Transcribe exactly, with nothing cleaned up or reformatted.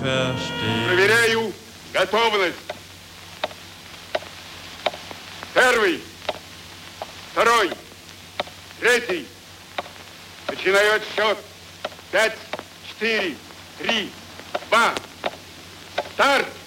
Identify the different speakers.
Speaker 1: versteht.
Speaker 2: Проверяю готовность. Первый, второй, третий. Начинаю отсчет. Пять, четыре, три, два. Старт!